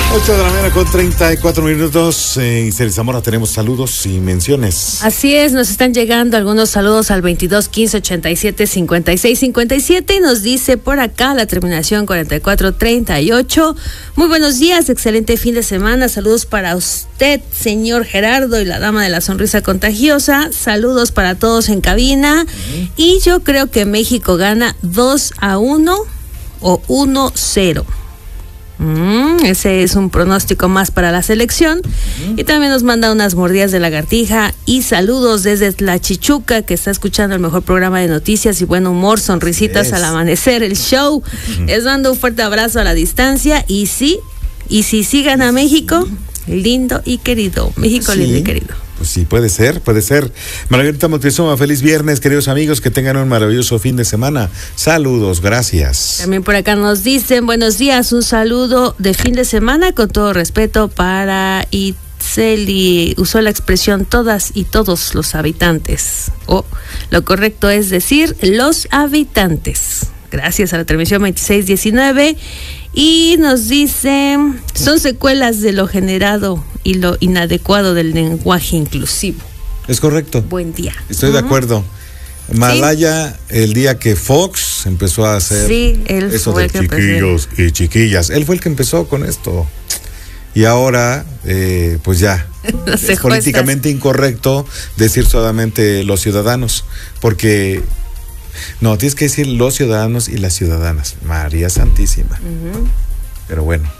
8 de la mañana con 34 minutos. Iseli Zamora, tenemos saludos y menciones. Así es, nos están llegando algunos saludos al 22 15 87 56 57 y nos dice por acá la terminación 44 38. Muy buenos días, excelente fin de semana. Saludos para usted, señor Gerardo, y la dama de la sonrisa contagiosa. Saludos para todos en cabina. Y yo creo que México gana 2-1 o 1-0. Ese es un pronóstico más para la selección. Y también nos manda unas mordidas de lagartija y saludos desde La Chichuca, que está escuchando el mejor programa de noticias y buen humor, sonrisitas al amanecer, el show. Les mando un fuerte abrazo a la distancia y sí gana México, lindo y querido, México lindo y querido. Pues sí, puede ser. Margarita Moctezuma, feliz viernes, queridos amigos, que tengan un maravilloso fin de semana. Saludos, gracias. También por acá nos dicen, buenos días, un saludo de fin de semana, con todo respeto para Itzeli. Usó la expresión todas y todos los habitantes. Lo correcto es decir, los habitantes. Gracias a la transmisión 2619. Y nos dice, son secuelas de lo generado y lo inadecuado del lenguaje inclusivo. Es correcto. Buen día. Estoy de acuerdo. Malaya, el día que Fox empezó a hacer eso de chiquillos y chiquillas, él fue el que empezó con esto. Y ahora, pues ya, es políticamente incorrecto decir solamente los ciudadanos, porque... No, tienes que decir los ciudadanos y las ciudadanas. María Santísima. Pero bueno.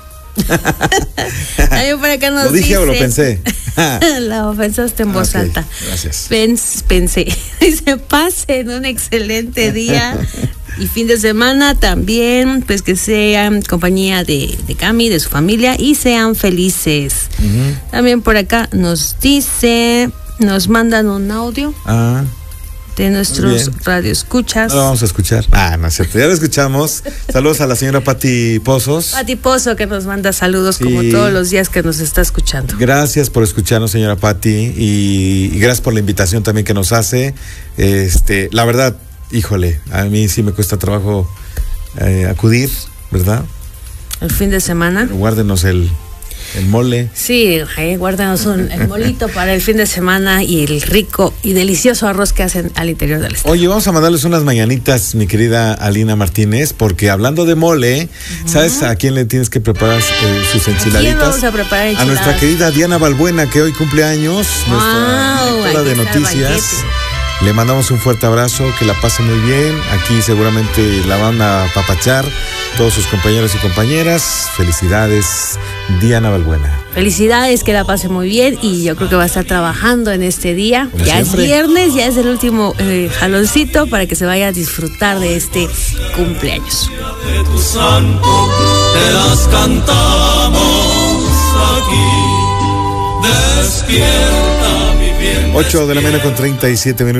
Por acá nos ¿Lo dije o lo pensé? La pensaste en voz alta. Gracias. Pensé. Dice, pasen un excelente día y fin de semana también, pues que sean compañía de Cami, de su familia, y sean felices. También por acá nos dice, nos mandan un audio. De nuestros radioescuchas. No lo vamos a escuchar. No es cierto. Ya lo escuchamos. Saludos a la señora Pati Pozos. Pati Pozo, que nos manda saludos como todos los días que nos está escuchando. Gracias por escucharnos, señora Pati, y gracias por la invitación también que nos hace. La verdad, híjole, a mí sí me cuesta trabajo acudir, ¿verdad? El fin de semana. Pero guárdenos el mole. Sí, guárdanos el molito para el fin de semana y el rico y delicioso arroz que hacen al interior del estado. Oye, vamos a mandarles unas mañanitas, mi querida Alina Martínez, porque hablando de mole, ¿sabes a quién le tienes que preparar sus enchiladitas? ¿A quién vamos a preparar enchiladas? A nuestra querida Diana Balbuena, que hoy cumple años, nuestra directora de noticias. Le mandamos un fuerte abrazo, que la pase muy bien. Aquí seguramente la van a apapachar todos sus compañeros y compañeras. Felicidades, Diana Balbuena. Felicidades, que la pase muy bien, y yo creo que va a estar trabajando en este día. Como ya siempre. Es viernes, ya es el último jaloncito para que se vaya a disfrutar de este cumpleaños. De tu santo, te las cantamos aquí. Despierta, mi bien. 8 de la mañana con 37 minutos.